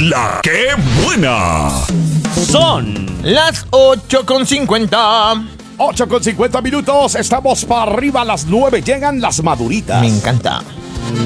La que buena. Son las 8:50. 8:50 minutos, estamos para arriba a las 9, llegan las maduritas. Me encanta.